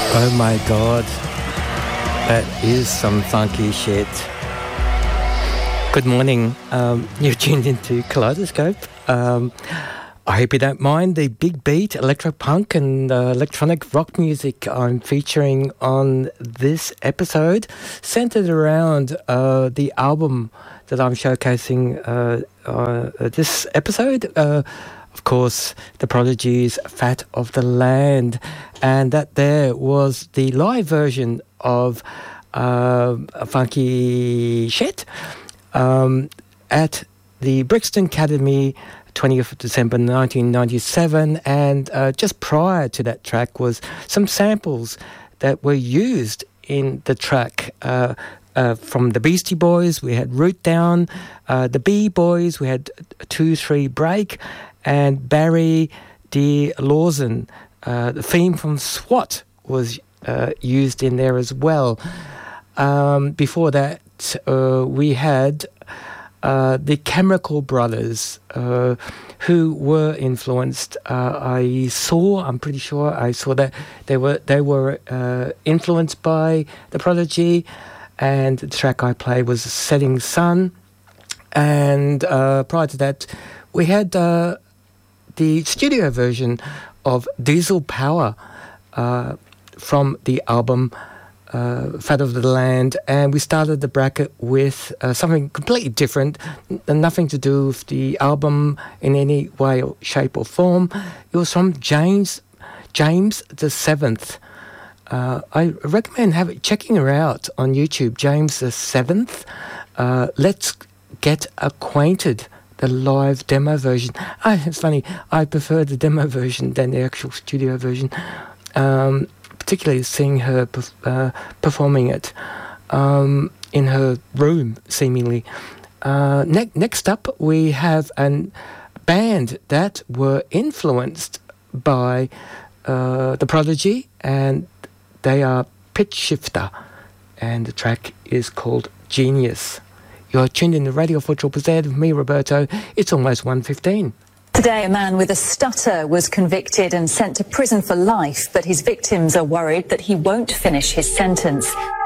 Oh my God, that is some funky shit. Good morning, you're tuned into Kaleidoscope. I hope you don't mind the big beat, electro-punk and electronic rock music I'm featuring on this episode, centred around the album that I'm showcasing this episode. Of course, The Prodigy's Fat of the Land, and that there was the live version of Funky Shit at the Brixton Academy, 20th of December 1997, and just prior to that track was some samples that were used in the track from the Beastie Boys. We had Root Down, the B-Boys, we had 2-3 Break, and Barry D. Lawson. The theme from SWAT was used in there as well. Before that, we had the Chemical Brothers, who were influenced. I'm pretty sure I saw that they were influenced by The Prodigy, and the track I played was Setting Sun. And prior to that, we had the studio version of Diesel Power from the album Fat of the Land, and we started the bracket with something completely different, nothing to do with the album in any way, or shape or form. It was from James the Seventh. I recommend checking her out on YouTube, James the Seventh. Let's Get Acquainted, the live demo version. It's funny, I prefer the demo version than the actual studio version, particularly seeing her performing it in her room, seemingly. Next up, we have a band that were influenced by The Prodigy, and they are Pitch Shifter, and the track is called Genius. You're tuned in to Radio 4 Triple Z with me, Roberto. It's almost 1:15. Today, a man with a stutter was convicted and sent to prison for life, but his victims are worried that he won't finish his sentence.